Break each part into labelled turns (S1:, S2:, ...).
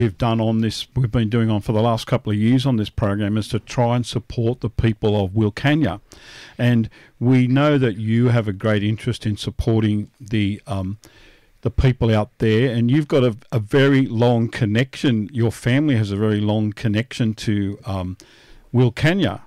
S1: we've done on this, we've been doing on for the last couple of years on this program, is to try and support the people of Wilcannia. And we know that you have a great interest in supporting the people out there, and you've got a very long connection. Your family has a very long connection to Wilcannia.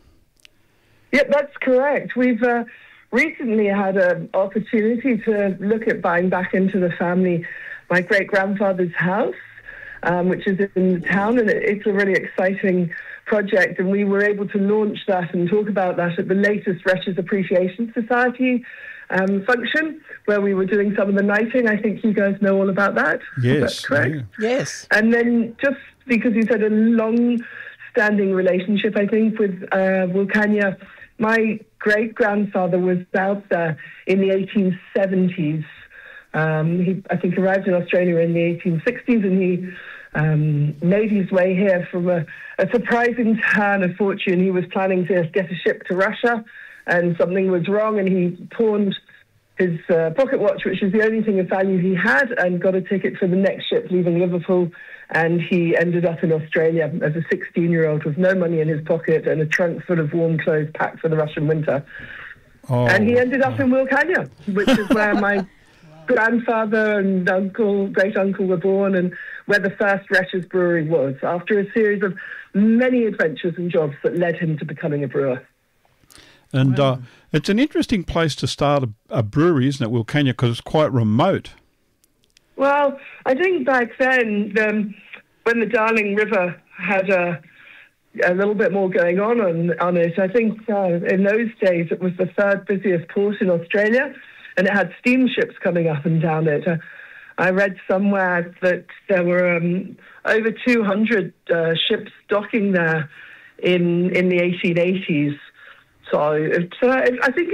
S2: Yep, that's correct. We've recently had an opportunity to look at buying back into the family my great-grandfather's house, which is in the town, and it's a really exciting project, and we were able to launch that and talk about that at the latest Wretches Appreciation Society function, where we were doing some of the knighting. I think you guys know all about that.
S1: Yes.
S2: That's correct?
S1: Yeah.
S3: Yes.
S2: And then just because you said a long-standing relationship, I think, with Wilcannia, my great-grandfather was out there in the 1870s. He, I think, arrived in Australia in the 1860s, and he made his way here from a surprising turn of fortune. He was planning to get a ship to Russia, and something was wrong, and he pawned his pocket watch, which is the only thing of value he had, and got a ticket for the next ship leaving Liverpool, and he ended up in Australia as a 16-year-old with no money in his pocket and a trunk full of warm clothes packed for the Russian winter.
S1: Oh,
S2: and he ended up in Wilcannia, which is where my grandfather and great-uncle were born, and where the first Wretches Brewery was, after a series of many adventures and jobs that led him to becoming a brewer.
S1: And it's an interesting place to start a brewery, isn't it, Wilcannia, because it's quite remote.
S2: Well, I think back then, when the Darling River had a little bit more going on it, I think in those days it was the third busiest port in Australia, and it had steamships coming up and down it. I read somewhere that there were over 200 ships docking there in the 1880s. So I think,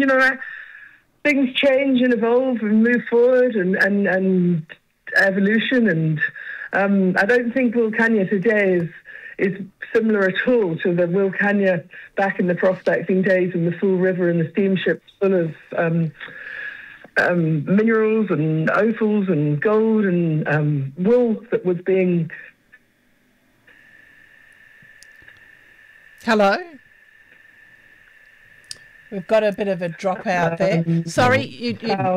S2: things change and evolve and move forward and evolution. And I don't think Wilcannia today is similar at all to the Wilcannia back in the prospecting days and the full river and the steamships full of minerals and opals and gold and wool that was being...
S3: Hello? We've got a bit of a drop out there. Sorry, you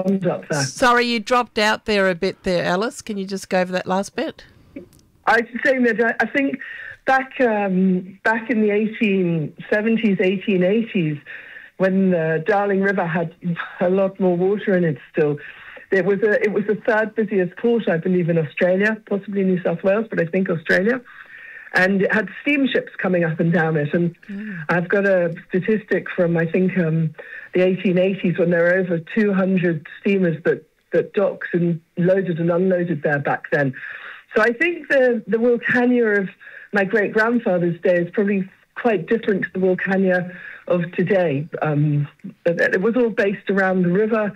S3: dropped out there a bit there, Alice. Can you just go over that last bit?
S2: I was saying that I think back in the 1870s, 1880s, when the Darling River had a lot more water in it still, it was the third busiest port, I believe, in Australia, possibly New South Wales, but I think Australia. And it had steamships coming up and down it. And I've got a statistic from, I think, the 1880s, when there were over 200 steamers that docked and loaded and unloaded there back then. So I think the Wilcannia of my great-grandfather's day is probably quite different to the Wilcannia of today. It was all based around the river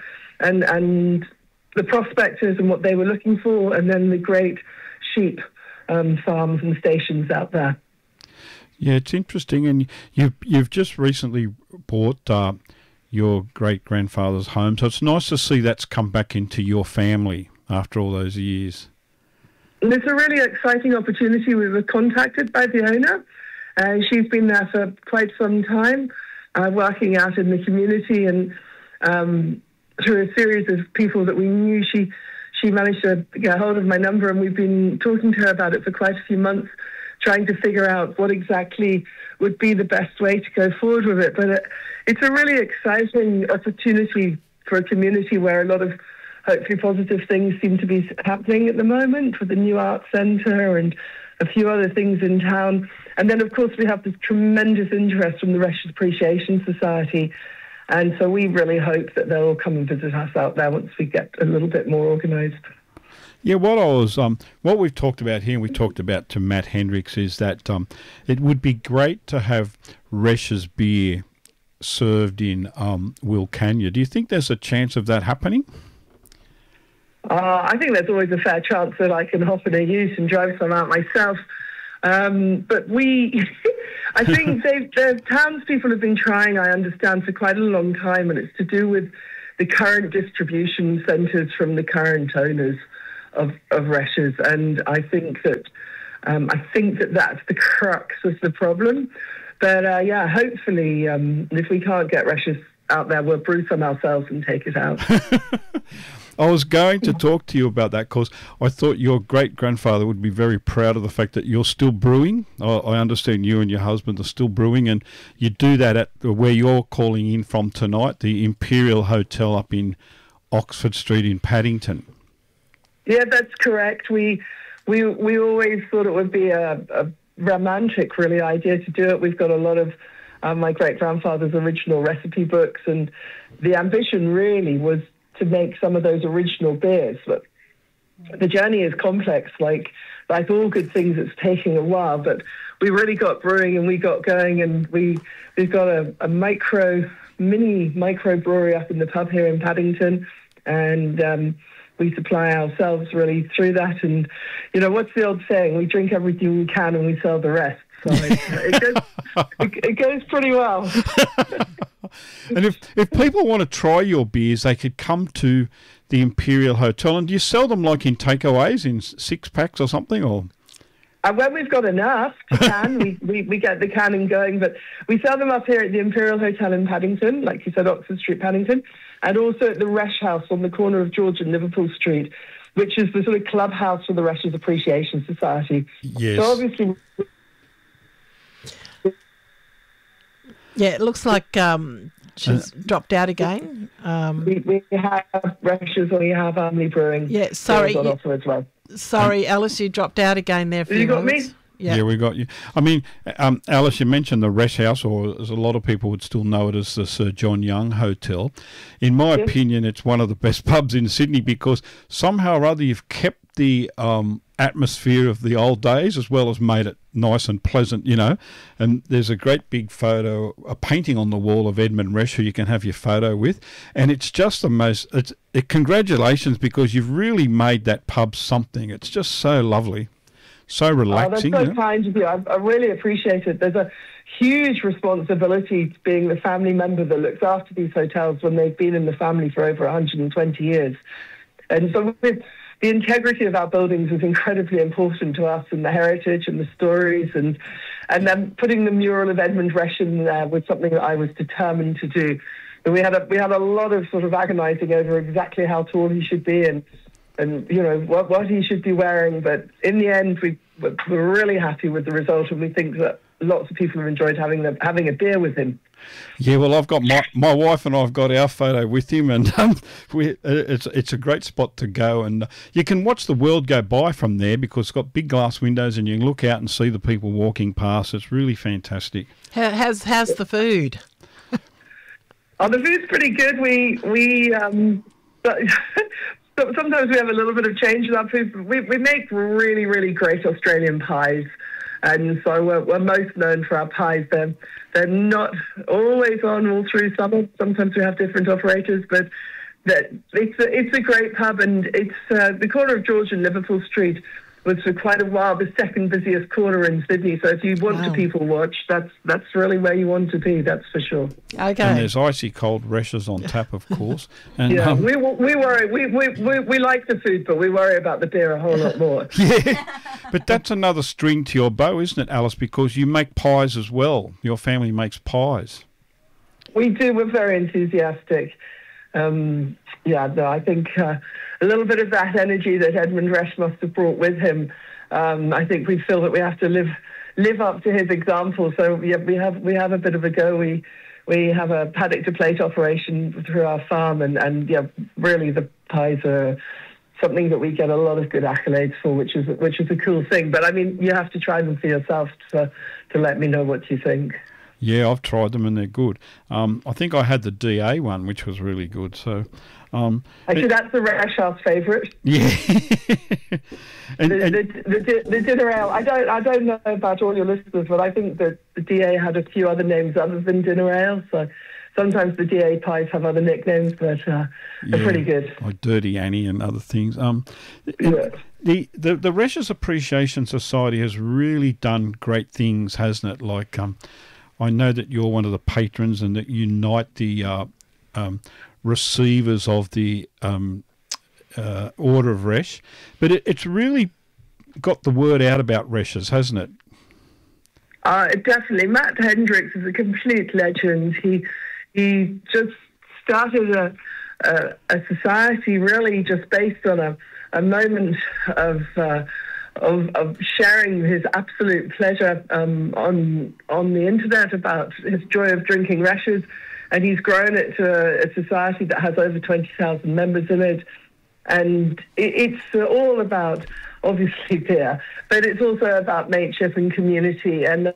S2: and the prospectors and what they were looking for, and then the great sheep farms and stations out there.
S1: Yeah, it's interesting, and you've just recently bought your great-grandfather's home, so it's nice to see that's come back into your family after all those years.
S2: It's a really exciting opportunity. We were contacted by the owner, and she's been there for quite some time, working out in the community, and through a series of people that we knew, she managed to get hold of my number, and we've been talking to her about it for quite a few months, trying to figure out what exactly would be the best way to go forward with it. But it's a really exciting opportunity for a community where a lot of hopefully positive things seem to be happening at the moment, with the new art centre and a few other things in town. And then, of course, we have this tremendous interest from the Wretches Appreciation Society. And so we really hope that they'll all come and visit us out there once we get a little bit more organised.
S1: Yeah, what we've talked about here, and we talked about to Matt Hendricks, is that it would be great to have Resch's beer served in Wilcannia. Do you think there's a chance of that happening?
S2: I think there's always a fair chance that I can hop in a ute and drive some out myself. But I think the townspeople have been trying, I understand, for quite a long time, and it's to do with the current distribution centres from the current owners of rashes, and I think that that's the crux of the problem. But hopefully, if we can't get rashes out there, we'll brew some ourselves and take it out.
S1: I was going to talk to you about that because I thought your great-grandfather would be very proud of the fact that you're still brewing. I understand you and your husband are still brewing, and you do that at where you're calling in from tonight, the Imperial Hotel up in Oxford Street in Paddington.
S2: Yeah, that's correct. We always thought it would be a romantic, really, idea to do it. We've got a lot of my great-grandfather's original recipe books, and the ambition really was to make some of those original beers. But the journey is complex, like all good things, it's taking a while, but we really got brewing and we got going, and we've got a mini micro brewery up in the pub here in Paddington, and we supply ourselves really through that. And, what's the old saying? We drink everything we can and we sell the rest. So it goes pretty well.
S1: And if people want to try your beers, they could come to the Imperial Hotel. And do you sell them like in takeaways, in 6-packs or something? Or
S2: when we've got enough to can, we get the canning going. But we sell them up here at the Imperial Hotel in Paddington, like you said, Oxford Street, Paddington, and also at the Resh House on the corner of George and Liverpool Street, which is the sort of clubhouse for the Reshers Appreciation Society.
S1: Yes.
S2: So obviously...
S3: Yeah, it looks like she's dropped out again.
S2: We have Reshers, or we have Family Brewing.
S3: Yeah, sorry.
S2: On offer as well.
S3: Sorry, Alice, you dropped out again there for a few
S2: moments. You got me?
S3: Yeah.
S1: Yeah, we got you. I mean, Alice, you mentioned the Resh House, or as a lot of people would still know it as the Sir John Young Hotel. In my opinion, it's one of the best pubs in Sydney because somehow or other you've kept the atmosphere of the old days as well as made it nice and pleasant, And there's a great big photo, a painting on the wall of Edmund Resh who you can have your photo with. And it's just the most, congratulations, because you've really made that pub something. It's just so lovely. So relaxing.
S2: Oh, that's so kind of you. I really appreciate it. There's a huge responsibility to being the family member that looks after these hotels when they've been in the family for over 120 years. And so the integrity of our buildings is incredibly important to us, and the heritage and the stories, and then putting the mural of Edmund Resh in there was something that I was determined to do. And we had a lot of sort of agonising over exactly how tall he should be and what he should be wearing, but in the end we're really happy with the result, and we think that lots of people have enjoyed having a beer with him.
S1: Yeah, well, I've got my wife and I've got our photo with him, and it's a great spot to go, and you can watch the world go by from there because it's got big glass windows and you can look out and see the people walking past. It's really fantastic.
S3: How's the food?
S2: Oh, the food's pretty good. But sometimes we have a little bit of change in our food. We make really, really great Australian pies, and so we're most known for our pies. They're not always on all through summer. Sometimes we have different operators, but it's a great pub, and it's the corner of George and Liverpool Street was for quite a while the second busiest corner in Sydney. So if you want to people watch, that's really where you want to be. That's for sure.
S3: Okay.
S1: And there's icy cold Reshers on tap, of course. And,
S2: yeah, we worry. We like the food, but we worry about the beer a whole lot more.
S1: Yeah, but that's another string to your bow, isn't it, Alice? Because you make pies as well. Your family makes pies.
S2: We do. We're very enthusiastic. I think a little bit of that energy that Edmund Resh must have brought with him. I think we feel that we have to live up to his example. So yeah, we have a bit of a go. We have a paddock to plate operation through our farm, and really the pies are something that we get a lot of good accolades for, which is a cool thing. But I mean, you have to try them for yourself to let me know what you think.
S1: Yeah, I've tried them and they're good. I think I had the DA one, which was really good. So,
S2: actually, that's the Resh House favourite.
S1: Yeah.
S2: the dinner ale. I don't know about all your listeners, but I think that the DA had a few other names other than dinner ale. So sometimes the DA pies have other nicknames, but they're pretty good.
S1: Like Dirty Annie and other things. The Reshers Appreciation Society has really done great things, hasn't it? Like I know that you're one of the patrons and that you unite the receivers of the order of Resh, but it's really got the word out about Reshes, hasn't it?
S2: Definitely. Matt Hendricks is a complete legend. He just started a society really just based on a moment of sharing his absolute pleasure on the internet about his joy of drinking Reshes, and he's grown it to a society that has over 20,000 members in it. And it's all about, obviously, beer, but it's also about mateship and community. And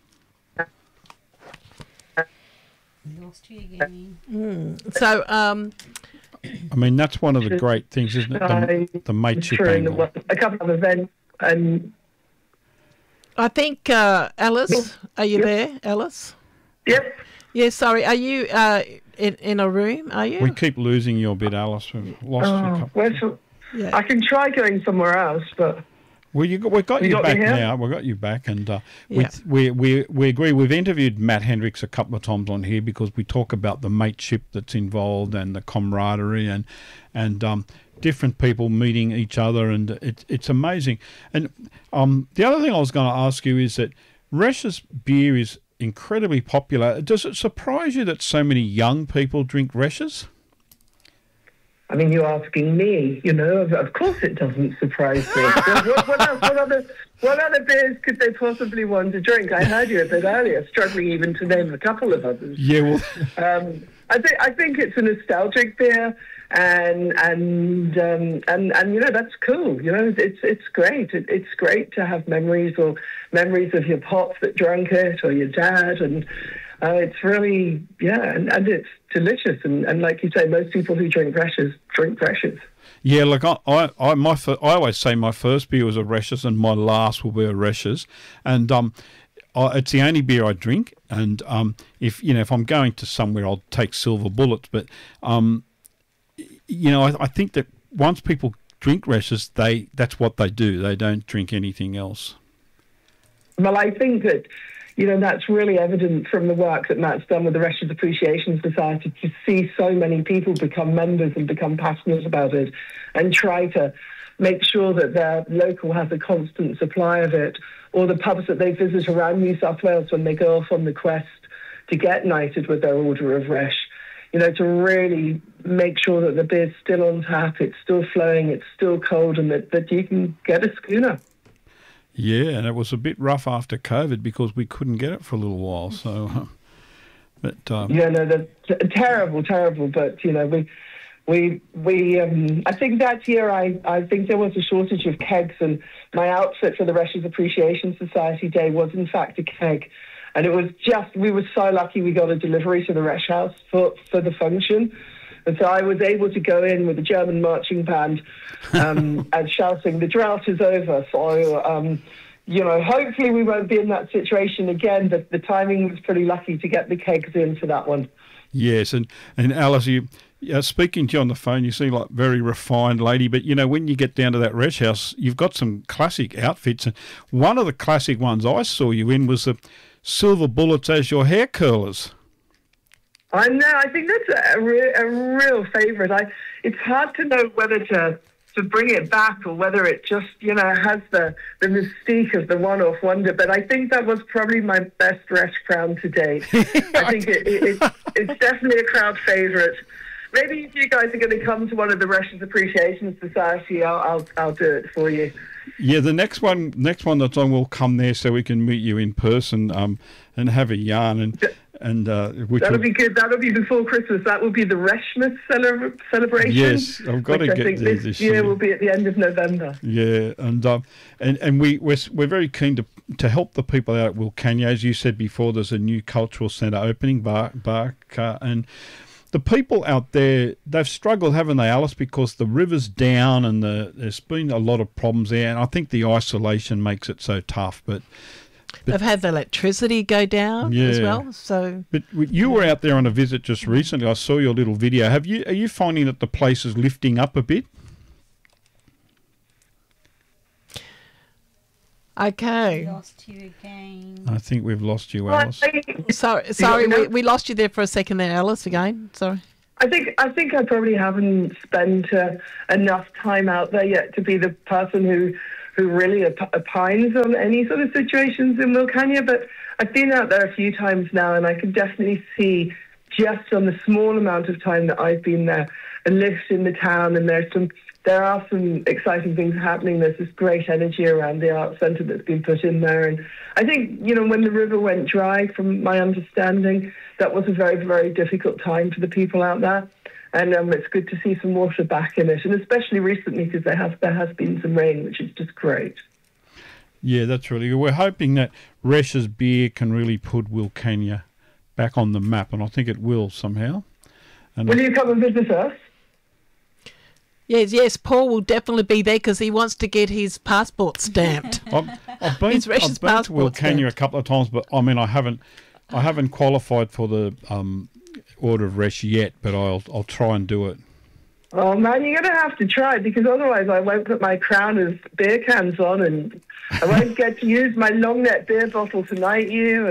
S3: lost you again. So,
S1: I mean, that's one of the great things, isn't it? The mateship angle.
S2: A couple of events, and
S3: I think Alice, are you there, Alice?
S2: Yep.
S3: Yeah. Sorry, are you in a room? Are you?
S1: We keep losing you a bit, Alice. We've lost you.
S2: I can try going somewhere else, but
S1: we've got you back now. We've got you back, and we agree. We've interviewed Matt Hendricks a couple of times on here because we talk about the mateship that's involved and the camaraderie and different people meeting each other, and it's amazing. And the other thing I was going to ask you is that Resh's beer is incredibly popular. Does it surprise you that so many young people drink Resh's?
S2: I mean, you're asking me, of course it doesn't surprise me. What other beers could they possibly want to drink? I heard you a bit earlier, struggling even to name a couple of others.
S1: Yeah,
S2: well... I think it's a nostalgic beer, and that's cool. It's great. It's great to have memories of your pops that drank it, or your dad, and it's really and it's delicious. And like you say, most people who drink Reshes drink Reshes.
S1: Yeah, like I always say my first beer was a Reshes and my last will be a Reshes, and it's the only beer I drink, and if I'm going to somewhere, I'll take Silver Bullets. But I think that once people drink Reshes, that's what they do. They don't drink anything else.
S2: Well, I think that that's really evident from the work that Matt's done with the Reshes Appreciation Society, to see so many people become members and become passionate about it, and try to make sure that their local has a constant supply of it, or the pubs that they visit around New South Wales when they go off on the quest to get knighted with their order of Resh, to really make sure that the beer's still on tap, it's still flowing, it's still cold, and that you can get a schooner.
S1: Yeah, and it was a bit rough after COVID because we couldn't get it for a little while. So, that's
S2: terrible. But we I think that year I think there was a shortage of kegs, and my outfit for the Reshes Appreciation Society Day was in fact a keg, and it was we were so lucky we got a delivery to the Resh House for the function. And so I was able to go in with a German marching band and shouting, "The drought is over." So, hopefully we won't be in that situation again, but the timing was pretty lucky to get the kegs in for that one.
S1: Yes, and Alice, speaking to you on the phone, you seem like a very refined lady, but, when you get down to that Resh House, you've got some classic outfits. And one of the classic ones I saw you in was the Silver Bullets as your hair curlers.
S2: I know. I think that's a real favourite. It's hard to know whether to bring it back or whether it just, has the mystique of the one-off wonder. But I think that was probably my best Resh crown to date. I think it's definitely a crowd favourite. Maybe if you guys are going to come to one of the Reshes Appreciation Society, I'll do it for you.
S1: Yeah, the next one that's on will come there so we can meet you in person and have a yarn
S2: that'll be good. That'll be before Christmas. That will be the Reshmas celebration.
S1: Yes, I've got to get there this year.
S2: Will be at the end of November.
S1: Yeah, and we're very keen to help the people out at Wilcannia. As you said before, there's a new cultural centre opening, Barker, and the people out there, they've struggled, haven't they, Alice, because the river's down and there's been a lot of problems there, and I think the isolation makes it so tough, but
S3: they've had the electricity go down as well. So,
S1: but you were out there on a visit just recently. I saw your little video. Are you finding that the place is lifting up a bit?
S3: Okay.
S4: We lost you again.
S1: I think we've lost you, Alice.
S3: Sorry, we lost you there for a second there, Alice, again. Sorry.
S2: I think I probably haven't spent enough time out there yet to be the person who really opines on any sort of situations in Wilcannia. But I've been out there a few times now, and I can definitely see just on the small amount of time that I've been there a lift in the town, and there are some exciting things happening. There's this great energy around the art centre that's been put in there. And I think, when the river went dry, from my understanding, that was a very, very difficult time for the people out there. And it's good to see some water back in it, and especially recently because there has been some rain, which is just great.
S1: Yeah, that's really good. We're hoping that Resch's beer can really put Wilcannia back on the map, and I think it will somehow. And
S2: will you come and visit us?
S3: Yes, Paul will definitely be there because he wants to get his passport stamped.
S1: I've been to Wilcannia a couple of times, but I mean, I haven't qualified for the Order of Resch yet, but I'll try and do it.
S2: Oh man, you're going to have to try, because otherwise I won't put my crown of beer cans on, and I won't get to use my long neck beer bottle to knight you,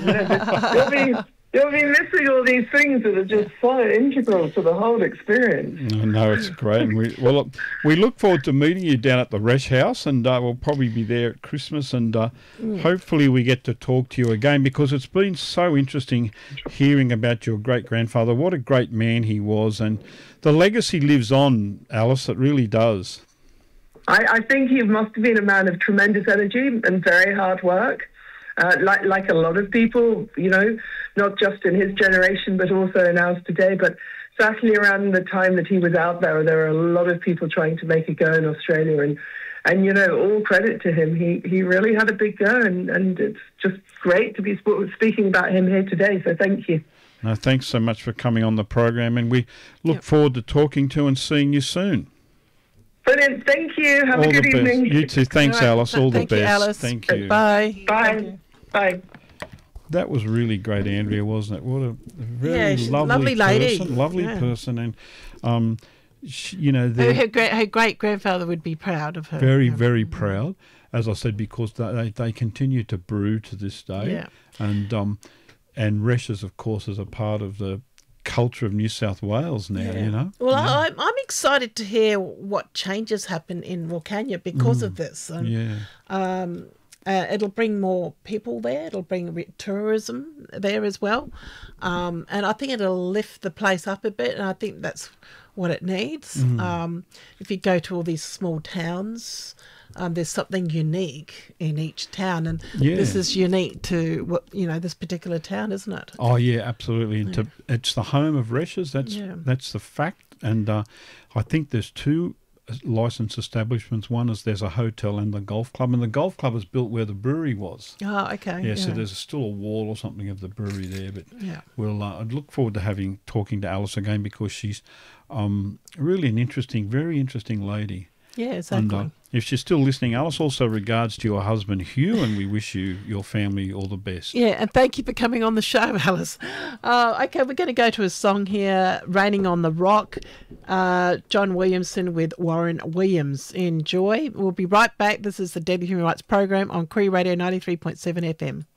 S2: and you'll be missing all these things that are just so integral to the whole experience.
S1: No, it's great. And we look forward to meeting you down at the Resch House, and we'll probably be there at Christmas, and hopefully we get to talk to you again, because it's been so interesting hearing about your great-grandfather. What a great man he was, and the legacy lives on, Alice. It really does.
S2: I think he must have been a man of tremendous energy and very hard work. Like a lot of people, not just in his generation, but also in ours today. But certainly around the time that he was out there were a lot of people trying to make a go in Australia. And all credit to him. He really had a big go, and it's just great to be speaking about him here today. So thank you.
S1: No, thanks so much for coming on the program, and we look forward to talking to and seeing you soon.
S2: Brilliant. Thank you. Have a good evening.
S1: You too. Thanks, Alice. All the best.
S3: Thank you, Alice.
S1: Thank you.
S3: Bye.
S2: Bye. Bye.
S1: That was really great, Andrea, wasn't it? What a very
S3: lovely lady.
S1: Lovely person. And,
S3: her great-grandfather would be proud of her.
S1: Very, very proud, as I said, because they continue to brew to this day.
S3: Yeah.
S1: And Resch's, of course, is a part of the culture of New South Wales now,
S3: Well, I'm excited to hear what changes happen in Wilcannia because of this. And, it'll bring more people there. It'll bring tourism there as well. And I think it'll lift the place up a bit, and I think that's what it needs. If you go to all these small towns, there's something unique in each town, and this is unique to this particular town, isn't it?
S1: Oh yeah, absolutely. And it's the home of Resch's. That's the fact. And I think there's two licensed establishments. One is there's a hotel and the golf club, and the golf club is built where the brewery was.
S3: Oh, okay.
S1: Yeah, so there's still a wall or something of the brewery there. But I'd look forward to talking to Alice again, because she's really an very interesting lady.
S3: Yeah, exactly.
S1: And if she's still listening, Alice, also regards to your husband Hugh, and we wish you, your family, all the best.
S3: Yeah, and thank you for coming on the show, Alice. Okay, we're going to go to a song here, Raining on the Rock, John Williamson with Warren Williams. Enjoy. We'll be right back. This is the Daily Human Rights Program on Koori Radio 93.7 FM.